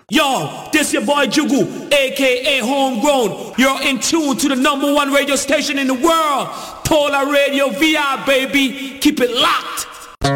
Yo, this your boy Jugu, aka Homegrown. You're in tune to the #1 radio station in the world, Polar Radio VI, baby. Keep it locked.